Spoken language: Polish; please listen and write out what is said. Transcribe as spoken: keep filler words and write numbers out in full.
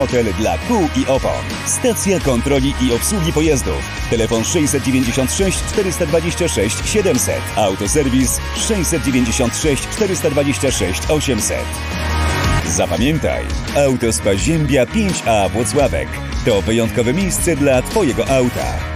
Hotel dla kół i opon. Stacja kontroli i obsługi pojazdów. Telefon sześćset dziewięćdziesiąt sześć czterysta dwadzieścia sześć siedemset. Autoserwis sześćset dziewięćdziesiąt sześć czterysta dwadzieścia sześć osiemset. Zapamiętaj, Autospa Ziębia pięć A Włocławek to wyjątkowe miejsce dla Twojego auta.